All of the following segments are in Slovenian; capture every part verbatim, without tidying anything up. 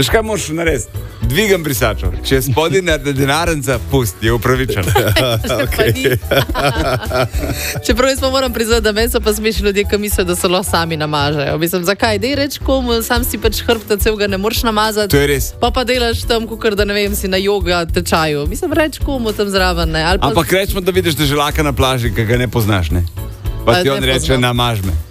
Veš kaj moraš narediti? Dvigam brisačo. Če je spodaj denarnica, pusti, je upravičen. Okay. Čeprav jaz pa moram priznati, da meni so pa smešni ljudje, ki mislijo, da se lahko sami namažejo. Mislim, zakaj? Dej reč komu, sam si pač hrbta celega ne moreš namazati. To je res. Pa pa delaš tam, kukor da ne vem, si na joga tečaju. Mislim, reč komu tam zraven, ne. Ali pa... Ampak rečemo, da vidiš deželaka na plaži, ki ga ne poznaš, ne? Pa ti on reče, namaž me.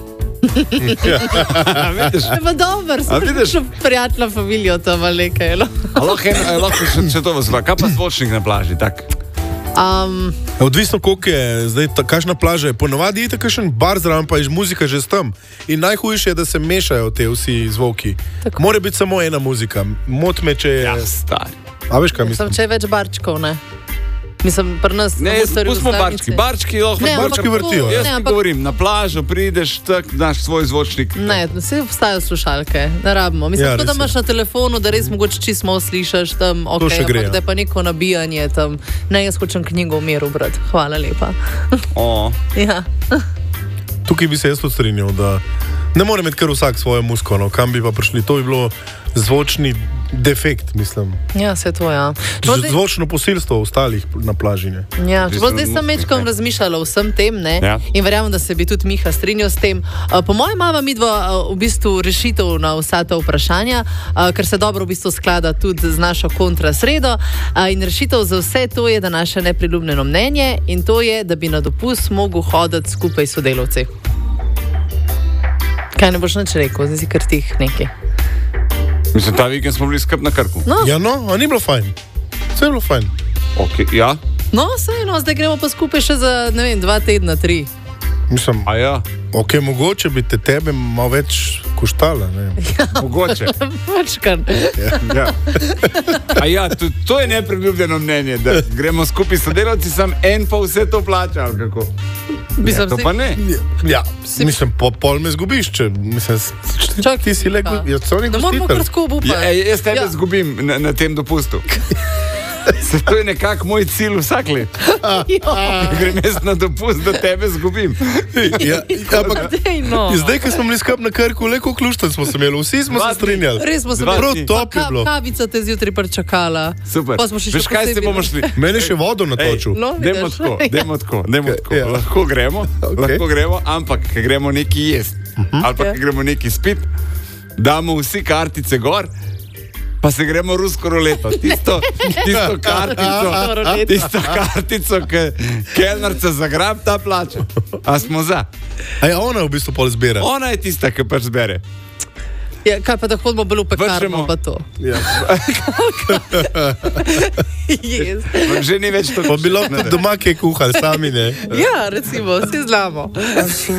Je pa dober, sem še prijatelja familijo tam ali nekaj. Lahko še to vas dva. Kaj pa zvočnik na plaži, tak? Um, Odvisno, koliko je zdaj, kakšna plaža je. Ponovadi je kakšen bar zraven, pa je muzika že s tam. In najhujše je, da se mešajo te vsi zvoki. Tako. Mora biti samo ena muzika. Mot me, če je... Ja, stari. A veš, kaj mislim? Sem, če je več barčkov, ne? Mislim, pri nas... Ne, pustimo barčki. Barčki lahko ne, barčki vrtijo. Jaz ti ampak... govorim, na plažo prideš, tak naš svoj zvočnik. Ne, vse obstajajo slušalke, ne rabimo. Mislim, ja, da imaš na telefonu, da res mogoče čisto slišaš tam, ok, gre, ampak da je pa neko nabijanje tam. Ne, jaz hočem knjigo v miru brati. Hvala lepa. O. Ja. Tukaj bi se jaz odstrinil, da ne more imeti kar vsak svojo muziko, no, kam bi pa prišli. To bi bilo zvočni defekt, mislim. Ja, se to, ja. Zvočno posilstvo ostalih na plaži, ne. Ja, zdaj sem mečkom razmišljala o vsem tem, ne, ja. In verjamem, da se bi tudi Miha strinjal s tem. Po mojem imava midva v bistvu rešitev na vsa ta vprašanja, ker se dobro v bistvu sklada tudi z našo kontrasredo, in rešitev za vse to je, da naše nepriljubljeno mnenje, in to je, da bi na dopust mogel hoditi skupaj s sodelavci. Kaj ne boš nič rekel, zdaj si kar tih nekaj. Mislim, ta vikend smo bili skrb na Krku. No. Ja, no, a ni bilo fajn. Vse je bilo fajn. Ok, ja. No, vse, no, zdaj gremo pa skupaj še za, ne vem, dva tedna, tri. Mislim, a ja. Ok, mogoče bi te tebe malo več koštala, ne. Ja, mogoče. Mačkan. Ja. Ja. A ja, to, to je nepriljubljeno mnenje, da gremo skupaj sodelavci, sam en pa vse to plača, ali kako? Mislim, to pa ne. Ja, si... mislim, po pol me zgubiš, če mislim, Čak, ti si le ja, da moramo kar skupaj upati. Ja, jaz tebe ja. zgubim na, na tem dopustu. Se to je nekako moj cilj vsak let. Grem jaz na dopust, da tebe zgubim. Ja, ampak, no. Zdaj, ko smo bili skap na Krku, leko kluštan smo se imeli, vsi smo Dva se strinjali. Res smo se imeli. Prav top je bilo. Kavica te zjutraj pričakala. Super. Veš, kaj se bomo šli? Meni še vodo natočil. No, dajmo tako, dajmo tako, dajmo tako. Ja. Lahko gremo, okay. lahko gremo, ampak, ko gremo neki jesti, uh-huh. ali pa, ko gremo neki spit, damo vsi kartice gor, pa se gremo rusko roleto. Tisto, tisto kartico, tisto kartico, ki kelnerca zagrab, ta plača. A smo za? A ja, ona v bistvu pol zbira. Ona je tista, ki pač zbere. Ja, kaj pa da hodimo bolj v pekarno, pa to. Ja. Yes. Že ni več to. Pa bi lahko doma kaj kuhali, sami ne. Ja, recimo, vsi znamo.